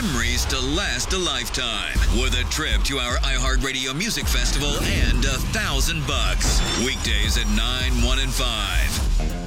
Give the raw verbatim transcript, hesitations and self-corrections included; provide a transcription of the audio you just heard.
memories to last a lifetime with a trip to our iHeartRadio Music Festival and a thousand bucks. Weekdays at nine, one, and five.